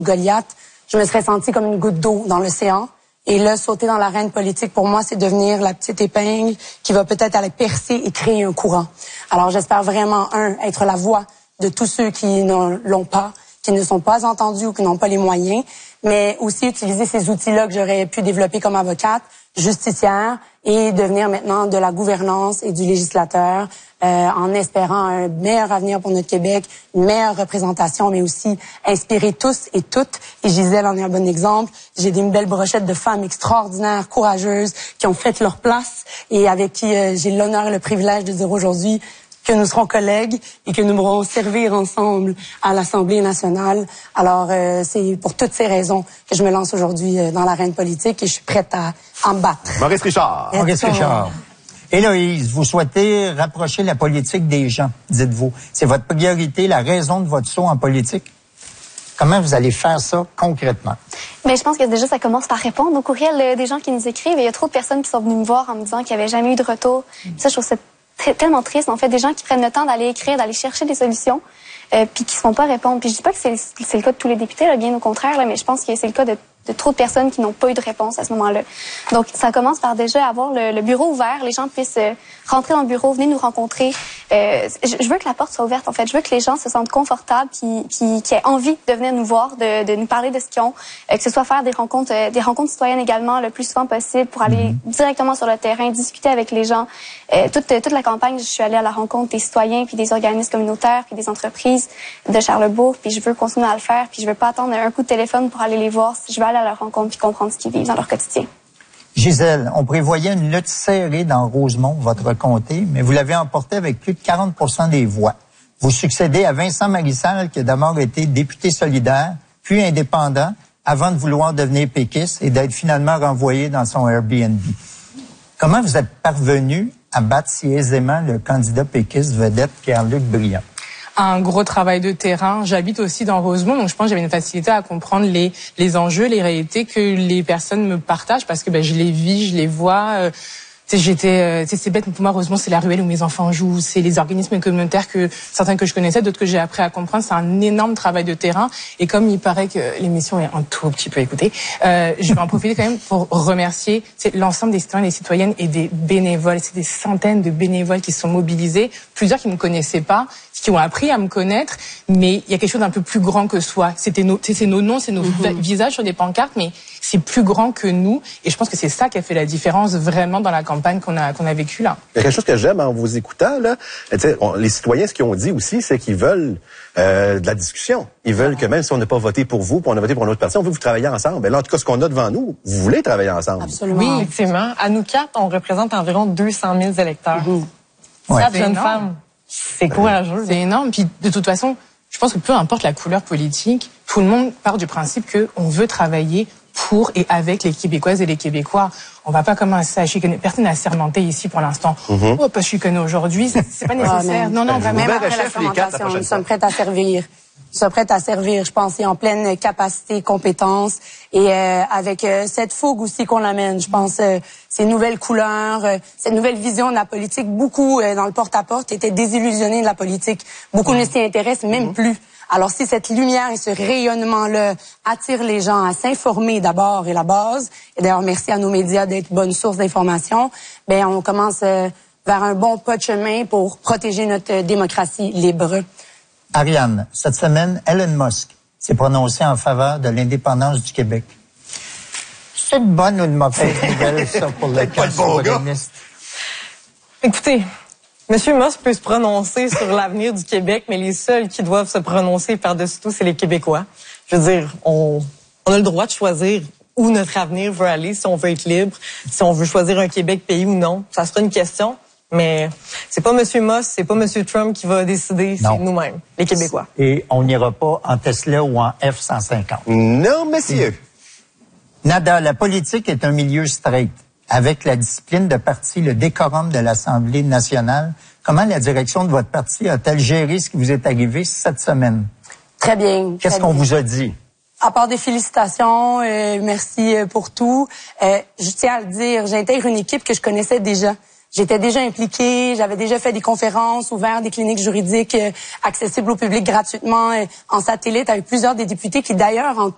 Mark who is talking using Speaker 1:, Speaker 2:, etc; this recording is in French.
Speaker 1: Goliath, je me serais sentie comme une goutte d'eau dans l'océan. Et là, sauter dans l'arène politique, pour moi, c'est devenir la petite épingle qui va peut-être aller percer et créer un courant. Alors, j'espère vraiment, être la voix de tous ceux qui ne l'ont pas, qui ne sont pas entendus ou qui n'ont pas les moyens, mais aussi utiliser ces outils-là que j'aurais pu développer comme avocate, justicière, et devenir maintenant de la gouvernance et du législateur, en espérant un meilleur avenir pour notre Québec, une meilleure représentation, mais aussi inspirer tous et toutes. Et Gisèle en est un bon exemple. J'ai une belle brochette de femmes extraordinaires, courageuses, qui ont fait leur place et avec qui j'ai l'honneur et le privilège de dire aujourd'hui que nous serons collègues et que nous pourrons servir ensemble à l'Assemblée nationale. Alors, c'est pour toutes ces raisons que je me lance aujourd'hui dans l'arène politique et je suis prête à en battre.
Speaker 2: Maurice Richard.
Speaker 3: Maurice Richard. Héloïse, vous souhaitez rapprocher la politique des gens, dites-vous. C'est votre priorité, la raison de votre saut en politique? Comment vous allez faire ça concrètement?
Speaker 4: Mais je pense que déjà, ça commence par répondre aux courriels des gens qui nous écrivent. Et il y a trop de personnes qui sont venues me voir en me disant qu'il n'y avait jamais eu de retour. Ça, je trouve ça tellement triste, en fait, des gens qui prennent le temps d'aller écrire, d'aller chercher des solutions, puis qui ne se font pas répondre. Puis je dis pas que c'est le cas de tous les députés, là, bien au contraire, là, mais je pense que c'est le cas de trop de personnes qui n'ont pas eu de réponse à ce moment-là. Donc, ça commence par déjà avoir le bureau ouvert. Les gens puissent rentrer dans le bureau, venir nous rencontrer. Je veux que la porte soit ouverte, en fait. Je veux que les gens se sentent confortables, qui aient envie de venir nous voir, de nous parler de ce qu'ils ont, que ce soit faire des rencontres citoyennes également le plus souvent possible pour aller directement sur le terrain, discuter avec les gens. Toute la campagne, je suis allée à la rencontre des citoyens, puis des organismes communautaires, puis des entreprises de Charlesbourg, puis je veux continuer à le faire, puis je veux pas attendre un coup de téléphone pour aller les voir. Je veux aller à leur rencontre puis comprendre ce qu'ils vivent dans leur quotidien.
Speaker 3: Gisèle, on prévoyait une lutte serrée dans Rosemont, votre comté, mais vous l'avez emporté avec plus de 40% des voix. Vous succédez à Vincent Marissal, qui a d'abord été député solidaire, puis indépendant, avant de vouloir devenir péquiste et d'être finalement renvoyé dans son Airbnb. Comment vous êtes parvenu à battre si aisément le candidat péquiste vedette Pierre-Luc Briand?
Speaker 5: Un gros travail de terrain. J'habite aussi dans Rosemont, donc je pense que j'avais une facilité à comprendre les enjeux, les réalités que les personnes me partagent parce que je les vis, je les vois. C'est bête, mais pour moi, Rosemont, c'est la ruelle où mes enfants jouent, c'est les organismes communautaires certains que je connaissais, d'autres que j'ai appris à comprendre. C'est un énorme travail de terrain. Et comme il paraît que l'émission est un tout petit peu écoutée, je vais en profiter quand même pour remercier l'ensemble des citoyens et des citoyennes et des bénévoles. C'est des centaines de bénévoles qui se sont mobilisés, plusieurs qui ne me connaissaient pas, qui ont appris à me connaître, mais il y a quelque chose d'un peu plus grand que soi. C'est nos noms, c'est nos visages sur des pancartes, mais c'est plus grand que nous. Et je pense que c'est ça qui a fait la différence vraiment dans la campagne qu'on a vécue là.
Speaker 2: Il y a quelque chose que j'aime en vous écoutant, là. Les citoyens, ce qu'ils ont dit aussi, c'est qu'ils veulent de la discussion. Ils veulent que même si on n'a pas voté pour vous, puis on a voté pour une autre parti, on veut que vous travailler ensemble. Là, en tout cas, ce qu'on a devant nous, vous voulez travailler ensemble.
Speaker 1: Absolument.
Speaker 6: Oui, effectivement. À nous quatre, on représente environ 200 000 électeurs. Quatre jeunes femmes. C'est courageux.
Speaker 5: C'est énorme. Puis de toute façon, je pense que peu importe la couleur politique, tout le monde part du principe qu'on veut travailler pour et avec les Québécoises et les Québécois. On va pas commencer à chicaner. Personne n'a sermenté ici pour l'instant. On va pas chicaner aujourd'hui. C'est pas nécessaire. Non, vraiment.
Speaker 1: Même après la fermentation, nous sommes prêts à servir. Nous sommes prêts à servir, je pense, et en pleine capacité, compétence, et avec cette fougue aussi qu'on amène, je pense, ces nouvelles couleurs, cette nouvelle vision de la politique. Beaucoup, dans le porte-à-porte, étaient désillusionnés de la politique. Beaucoup ne s'y intéressent même plus. Alors, si cette lumière et ce rayonnement-là attirent les gens à s'informer d'abord et la base, et d'ailleurs, merci à nos médias d'être bonne source d'information, ben on commence vers un bon pas de chemin pour protéger notre démocratie libre.
Speaker 3: Ariane, cette semaine, Elon Musk s'est prononcé en faveur de l'indépendance du Québec. C'est une bonne ou une mauvaise nouvelle, ça, pour le camp souverainiste?
Speaker 6: Écoutez, M. Musk peut se prononcer sur l'avenir du Québec, mais les seuls qui doivent se prononcer par-dessus tout, c'est les Québécois. Je veux dire, on a le droit de choisir où notre avenir veut aller, si on veut être libre, si on veut choisir un Québec pays ou non. Ça sera une question. Mais c'est pas M. Musk, c'est pas M. Trump qui va décider, c'est nous-mêmes, les Québécois.
Speaker 3: Et on n'ira pas en Tesla ou en F-150.
Speaker 2: Non, messieurs.
Speaker 3: Nada, la politique est un milieu straight. Avec la discipline de parti, le décorum de l'Assemblée nationale, comment la direction de votre parti a-t-elle géré ce qui vous est arrivé cette semaine?
Speaker 1: Très bien.
Speaker 3: Qu'est-ce qu'on vous a dit?
Speaker 1: À part des félicitations, merci pour tout. Je tiens à le dire, j'intègre une équipe que je connaissais déjà. J'étais déjà impliquée, j'avais déjà fait des conférences, ouvert des cliniques juridiques accessibles au public gratuitement en satellite avec plusieurs des députés qui d'ailleurs en